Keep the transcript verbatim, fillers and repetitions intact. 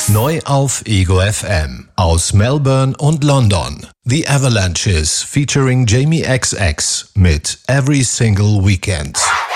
Neu auf Ego F M. Aus Melbourne und London. The Avalanches featuring Jamie X X mit Every Single Weekend.